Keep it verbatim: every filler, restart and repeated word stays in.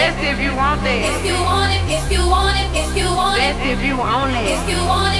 That's if you want that. If you want it, if you want it, if you want it, That's if you want it. if you want it.